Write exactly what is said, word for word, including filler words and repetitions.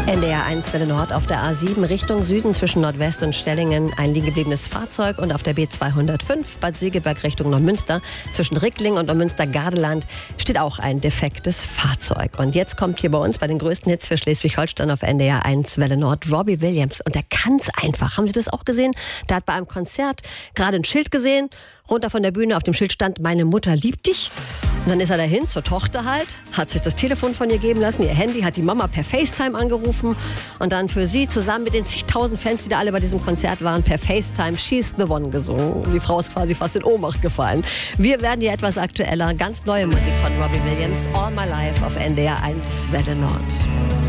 N D R eins Welle Nord auf der A sieben Richtung Süden zwischen Nordwest und Stellingen ein liegengebliebenes Fahrzeug und auf der B zweihundertfünf Bad Segeberg Richtung Neumünster zwischen Rickling und Neumünster-Gardeland steht auch ein defektes Fahrzeug. Und jetzt kommt hier bei uns bei den größten Hits für Schleswig-Holstein auf N D R eins Welle Nord Robbie Williams. Und der kann's einfach. Haben Sie das auch gesehen? Der hat bei einem Konzert gerade ein Schild gesehen, runter von der Bühne, auf dem Schild stand "Meine Mutter liebt dich". Und dann ist er dahin zur Tochter halt, hat sich das Telefon von ihr geben lassen, ihr Handy, hat die Mama per FaceTime angerufen und dann für sie zusammen mit den zigtausend Fans, die da alle bei diesem Konzert waren, per FaceTime "She's the One" gesungen. Die Frau ist quasi fast in Ohnmacht gefallen. Wir werden hier etwas aktueller, ganz neue Musik von Robbie Williams, All My Life auf N D R eins Welle Nord.